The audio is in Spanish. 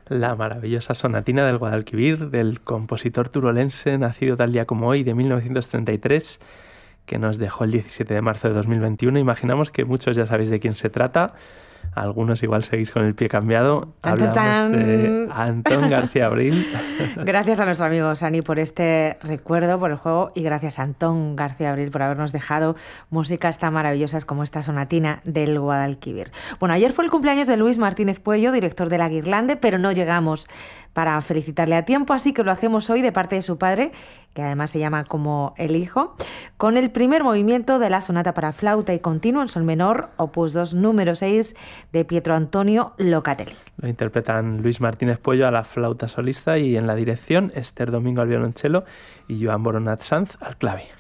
La maravillosa sonatina del Guadalquivir, del compositor turolense nacido tal día como hoy, de 1933, que nos dejó el 17 de marzo de 2021. Imaginamos que muchos ya sabéis de quién se trata. Algunos igual seguís con el pie cambiado. Hablamos de Antón García Abril. Gracias a nuestro amigo Sani por este recuerdo, por el juego, y gracias a Antón García Abril por habernos dejado músicas tan maravillosas como esta sonatina del Guadalquivir. Bueno, ayer fue el cumpleaños de Luis Martínez Puello, director de La Guirlande, pero no llegamos para felicitarle a tiempo, así que lo hacemos hoy de parte de su padre, que además se llama como el hijo, con el primer movimiento de la sonata para flauta y continuo en sol menor, opus 2, número 6, de Pietro Antonio Locatelli. Lo interpretan Luis Martínez Puello a la flauta solista y en la dirección Esther Domingo al violonchelo y Joan Boronat Sanz al clave.